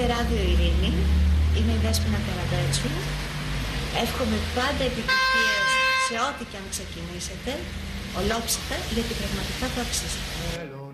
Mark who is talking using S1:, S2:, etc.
S1: Ράδιο Ειρήνη, είμαι η Δέσποινα Καραμπέτσου. Εύχομαι πάντα επιτυχίες σε ό,τι και αν ξεκινήσετε, ολόψυχα, γιατί πραγματικά το αξίζετε.